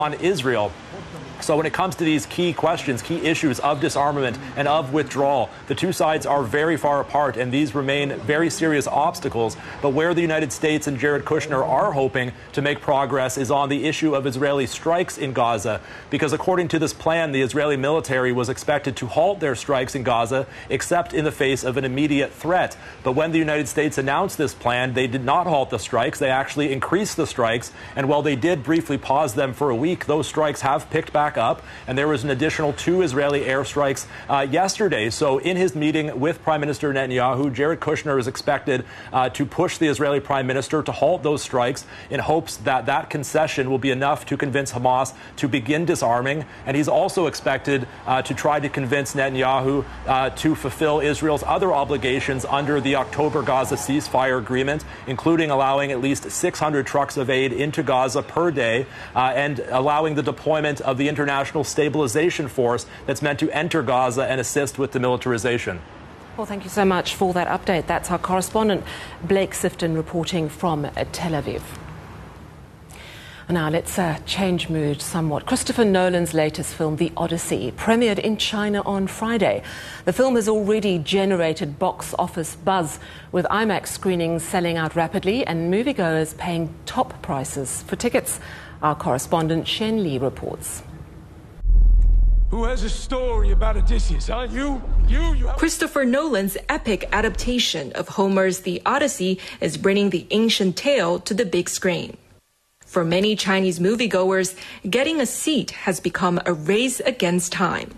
on Israel. So when it comes to these key questions, key issues of disarmament and of withdrawal, the two sides are very far apart, and these remain very serious obstacles. But where the United States and Jared Kushner are hoping to make progress is on the issue of Israeli strikes in Gaza, because according to this plan, the Israeli military was expected to halt their strikes in Gaza, except in the face of an immediate threat. But when the United States announced this plan, they did not halt the strikes. They actually increased the strikes. And while they did briefly pause them for a week, those strikes have picked back up, and there was an additional 2 Israeli airstrikes yesterday. So in his meeting with Prime Minister Netanyahu, Jared Kushner is expected to push the Israeli Prime Minister to halt those strikes in hopes that that concession will be enough to convince Hamas to begin disarming. And he's also expected to try to convince Netanyahu to fulfill Israel's other obligations under the October Gaza ceasefire agreement, including allowing at least 600 trucks of aid into Gaza per day and allowing the deployment of the International Stabilization Force that's meant to enter Gaza and assist with demilitarization. Well, thank you so much for that update. That's our correspondent, Blake Sifton, reporting from Tel Aviv. Now let's change mood somewhat. Christopher Nolan's latest film, The Odyssey, premiered in China on Friday. The film has already generated box office buzz, with IMAX screenings selling out rapidly and moviegoers paying top prices for tickets. Our correspondent Shen Li reports. Who has a story about Odysseus, huh? You? Christopher Nolan's epic adaptation of Homer's The Odyssey is bringing the ancient tale to the big screen. For many Chinese moviegoers, getting a seat has become a race against time.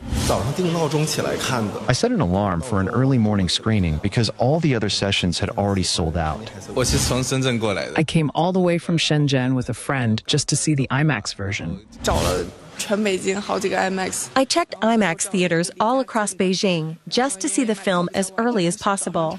I set an alarm for an early morning screening because all the other sessions had already sold out. I came all the way from Shenzhen with a friend just to see the IMAX version. I checked IMAX theaters all across Beijing just to see the film as early as possible.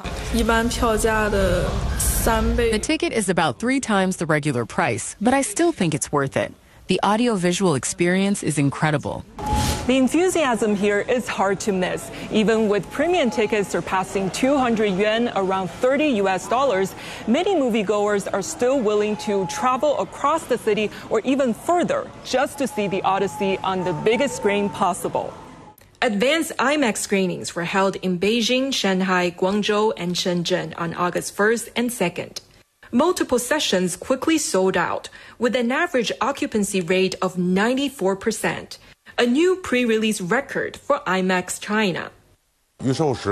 The ticket is about 3 times the regular price, but I still think it's worth it. The audiovisual experience is incredible. The enthusiasm here is hard to miss. Even with premium tickets surpassing 200 yuan, around $30 US, many moviegoers are still willing to travel across the city or even further just to see The Odyssey on the biggest screen possible. Advanced IMAX screenings were held in Beijing, Shanghai, Guangzhou, and Shenzhen on August 1st and 2nd. Multiple sessions quickly sold out, with an average occupancy rate of 94%, a new pre-release record for IMAX China. Our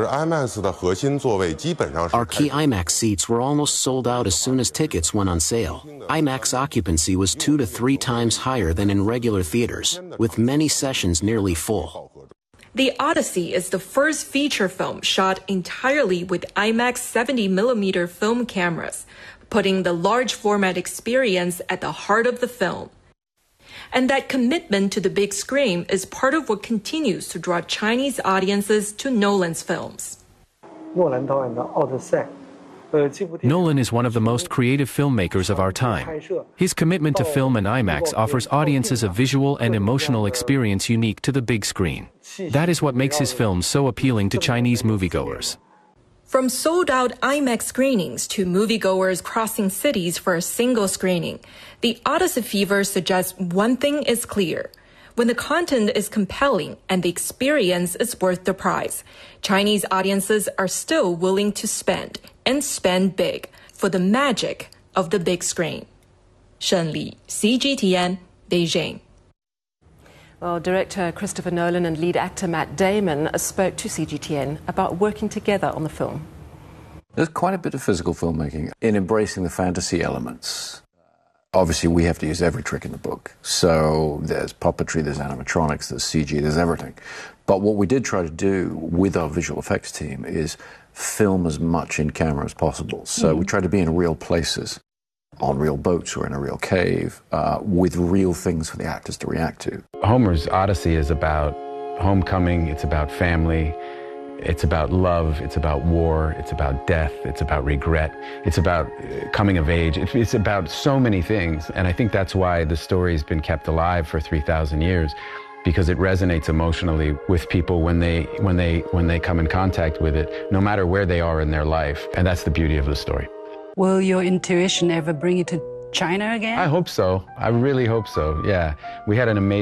key IMAX seats were almost sold out as soon as tickets went on sale. IMAX occupancy was 2 to 3 times higher than in regular theaters, with many sessions nearly full. The Odyssey is the first feature film shot entirely with IMAX 70mm film cameras, putting the large format experience at the heart of the film. And that commitment to the big screen is part of what continues to draw Chinese audiences to Nolan's films. Nolan is one of the most creative filmmakers of our time. His commitment to film and IMAX offers audiences a visual and emotional experience unique to the big screen. That is what makes his films so appealing to Chinese moviegoers. From sold-out IMAX screenings to moviegoers crossing cities for a single screening, The Odyssey fever suggests one thing is clear. When the content is compelling and the experience is worth the price, Chinese audiences are still willing to spend, and spend big, for the magic of the big screen. Shen Li, CGTN, Beijing. Well, director Christopher Nolan and lead actor Matt Damon spoke to CGTN about working together on the film. There's quite a bit of physical filmmaking in embracing the fantasy elements. Obviously, we have to use every trick in the book. So there's puppetry, there's animatronics, there's CG, there's everything. But what we did try to do with our visual effects team is film as much in camera as possible. So we tried to be in real places, on real boats or in a real cave, with real things for the actors to react to. Homer's Odyssey is about homecoming, it's about family, it's about love, it's about war, it's about death, it's about regret, it's about coming of age, it's about so many things. And I think that's why the story's been kept alive for 3,000 years, because it resonates emotionally with people when they come in contact with it, no matter where they are in their life. And that's the beauty of the story. Will your intuition ever bring you to China again? I hope so. I really hope so, yeah. We had an amazing